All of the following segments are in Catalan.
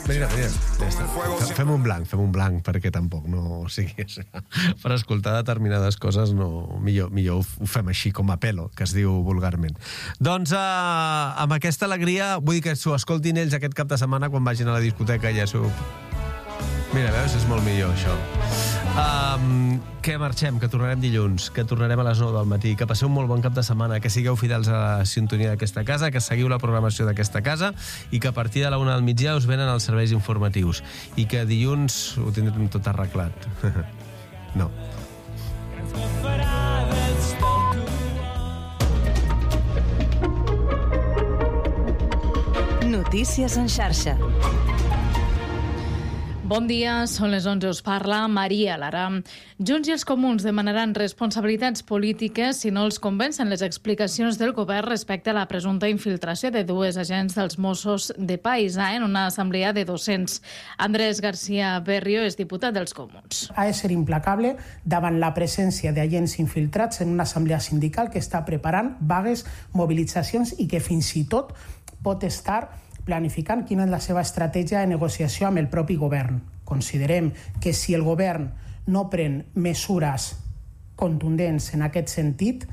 Mira. Fem un blanc, perquè tampoc no... O sigui, per escoltar determinades coses millor ho fem així, com a pelo, que es diu vulgarment. Doncs amb aquesta alegria, vull dir que s'ho escoltin ells aquest cap de setmana quan vagin a la discoteca i ja s'ho... Mira, veus? És molt millor, això. Que marxem, que tornarem dilluns, que tornarem a les 9 del matí, que passeu un molt bon cap de setmana, que sigueu fidels a la sintonia d'aquesta casa, que seguiu la programació d'aquesta casa i que a partir de la 1 del migdia us venen els serveis informatius i que dilluns ho tindrem tot arreglat. No. Notícies en xarxa. Bon dia, són les 11, us parla Maria Lara. Junts i els Comuns demanaran responsabilitats polítiques si no els convencen les explicacions del govern respecte a la presumpta infiltració de dues agents dels Mossos de Paisà en una assemblea de docents. Andrés García Berrio és diputat dels Comuns. Ha de ser implacable davant la presència d'agents infiltrats en una assemblea sindical que està preparant vagues, mobilitzacions i que fins i tot pot estar planificant quina és la seva estratègia de negociació amb el propi govern. Considerem que si el govern no pren mesures contundents en aquest sentit,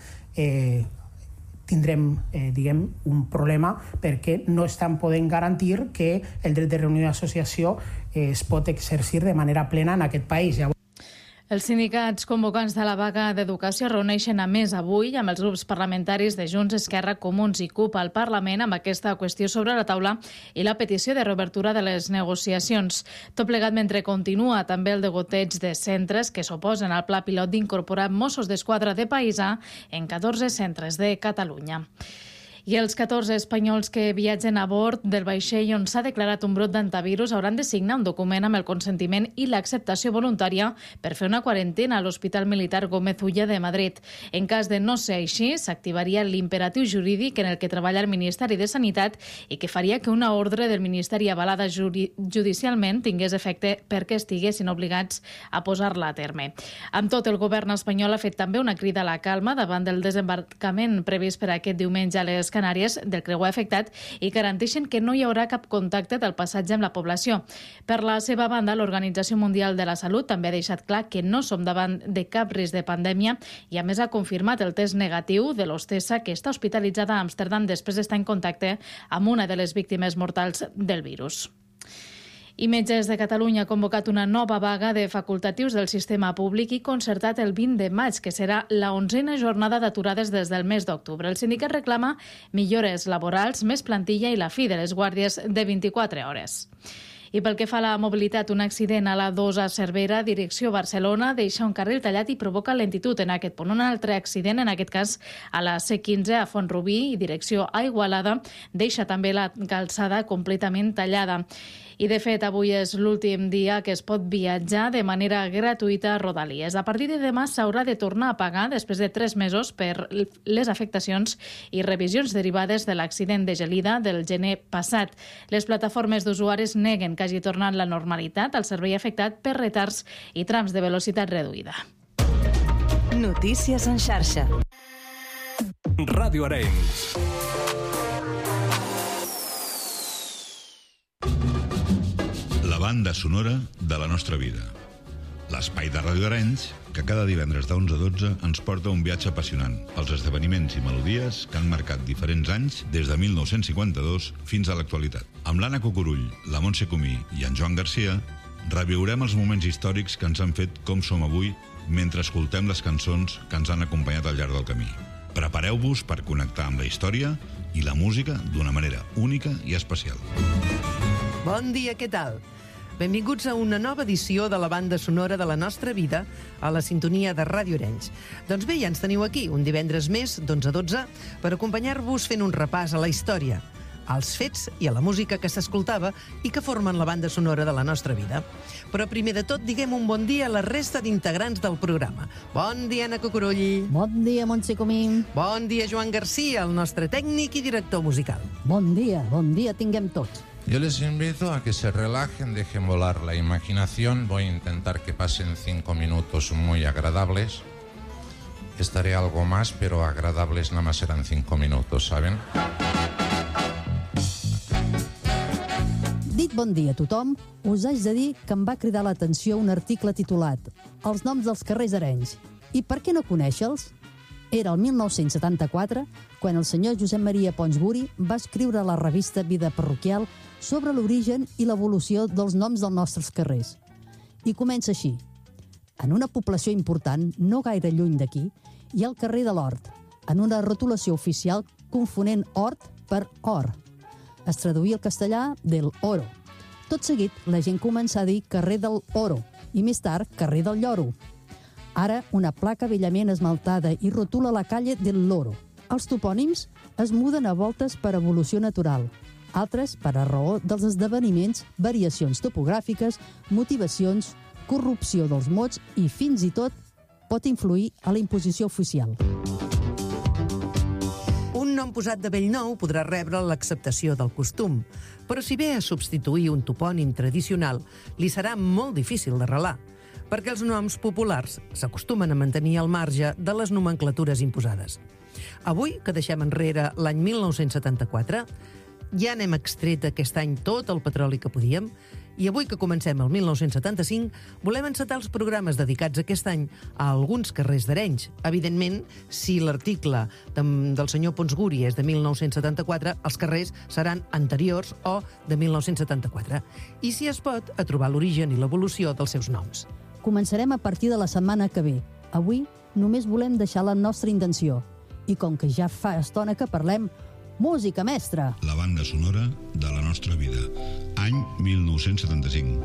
tindrem un problema perquè no estan podent garantir que el dret de reunió i associació es pot exercir de manera plena en aquest país. Els sindicats convocants de la vaga d'educació reuneixen a més avui amb els grups parlamentaris de Junts, Esquerra, Comuns i CUP al Parlament amb aquesta qüestió sobre la taula i la petició de reobertura de les negociacions. Tot plegat mentre continua també el degoteig de centres que s'oposen al pla pilot d'incorporar Mossos d'Esquadra de Paisà en 14 centres de Catalunya. I els 14 espanyols que viatgen a bord del vaixell on s'ha declarat un brot d'antivirus hauran de signar un document amb el consentiment i l'acceptació voluntària per fer una quarantena a l'Hospital Militar Gómez Ulla de Madrid. En cas de no ser així, s'activaria l'imperatiu jurídic en el que treballa el Ministeri de Sanitat i que faria que una ordre del Ministeri avalada judicialment tingués efecte perquè estiguessin obligats a posar-la a terme. Amb tot, el govern espanyol ha fet també una crida a la calma davant del desembarcament previst per aquest diumenge a les Canàries del creuer afectat i garanteixen que no hi haurà cap contacte del passatge amb la població. Per la seva banda, l'Organització Mundial de la Salut també ha deixat clar que no som davant de cap risc de pandèmia i a més ha confirmat el test negatiu de l'hostessa que està hospitalitzada a Amsterdam després d'estar en contacte amb una de les víctimes mortals del virus. I Metges de Catalunya ha convocat una nova vaga de facultatius del sistema públic i concertat el 20 de maig, que serà la 11a jornada d'aturades des del mes d'octubre. El sindicat reclama millores laborals, més plantilla i la fi de les guàrdies de 24 hores. I pel que fa a la mobilitat, un accident a la 2 a Cervera, direcció Barcelona, deixa un carril tallat i provoca lentitud en aquest punt. Un altre accident, en aquest cas a la C15 a Font-rubí, direcció a Igualada, deixa també la calçada completament tallada. I, de fet, avui és l'últim dia que es pot viatjar de manera gratuïta a Rodalies. A partir de demà s'haurà de tornar a pagar després de 3 mesos per les afectacions i revisions derivades de l'accident de Gelida del gener passat. Les plataformes d'usuaris neguen que hagi tornat la normalitat al servei afectat per retards i trams de velocitat reduïda. Notícies en xarxa. Ràdio Arenys. La banda sonora de la nostra vida. L'espai de Ràdio Arenys, que cada divendres de 11 a 12 ens porta un viatge apassionant pels esdeveniments i melodies que han marcat diferents anys des de 1952 fins a l'actualitat. Amb l'Anna Cucurull, la Montse Comí i en Joan Garcia, reviurem els moments històrics que ens han fet com som avui mentre escoltem les cançons que ens han acompanyat al llarg del camí. Prepareu-vos per connectar amb la història i la música d'una manera única i especial. Bon dia, què tal? Benvinguts a una nova edició de la banda sonora de la nostra vida a la sintonia de Ràdio Arenys. Doncs bé, ja ens teniu aquí, un divendres més, d'11 a 12, per acompanyar-vos fent un repàs a la història, als fets i a la música que s'escoltava i que formen la banda sonora de la nostra vida. Però primer de tot, diguem un bon dia a la resta d'integrants del programa. Bon dia, Anna Cucurull. Bon dia, Montse Comín. Bon dia, Joan Garcia, el nostre tècnic i director musical. Bon dia tinguem tots. Yo les invito a que se relajen, dejen volar la imaginación. Voy a intentar que pasen 5 minutos muy agradables. Estaré algo más, pero agradables nada más serán 5 minutos, ¿saben? Dit dit bon dia a tothom, us haig de dir que em va cridar l'atenció un article titulat Els noms dels carrers d'Arenys. I per què no conèixer-los? Era el 1974, quan el senyor Josep Maria Ponsguri va escriure a la revista Vida Parroquial sobre l'origen i l'evolució dels noms dels nostres carrers. I comença així. En una població important, no gaire lluny d'aquí, hi ha el carrer de l'Hort, en una rotulació oficial confonent hort per or. Es traduïa al castellà del oro. Tot seguit, la gent comença a dir carrer del oro i més tard carrer del lloro. Ara, una placa bellament esmaltada i rotula la calle del Loro. Els topònims es muden a voltes per evolució natural, altres per a raó dels esdeveniments, variacions topogràfiques, motivacions, corrupció dels mots i, fins i tot, pot influir a la imposició oficial. Un nom posat de bell nou podrà rebre l'acceptació del costum, però si ve a substituir un topònim tradicional, li serà molt difícil d'arrelar, perquè els noms populars s'acostumen a mantenir al marge de les nomenclatures imposades. Avui, que deixem enrere l'any 1974, ja n'hem extret aquest any tot el petroli que podíem, i avui que comencem el 1975, volem encetar els programes dedicats aquest any a alguns carrers d'Arenys. Evidentment, si l'article del senyor Ponsguri és de 1974, els carrers seran anteriors o de 1974. I, si es pot, a trobar l'origen i l'evolució dels seus noms. Començarem a partir de la setmana que ve. Avui només volem deixar la nostra intenció. I com que ja fa estona que parlem, música mestra! La banda sonora de la nostra vida. Any 1975.